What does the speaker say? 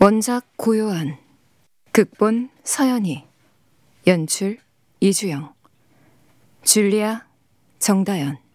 원작 고요한, 극본 서연이, 연출 이주영, 줄리아 정다연.